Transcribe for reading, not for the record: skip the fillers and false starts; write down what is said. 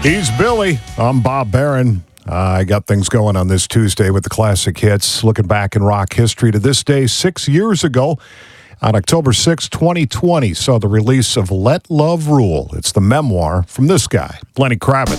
He's Billy. I'm Bob Barron. I got things going on this Tuesday with the classic hits. Looking back in rock history to this day, 6 years ago, on October 6, 2020, saw the release of Let Love Rule. It's the memoir from this guy, Lenny Kravitz.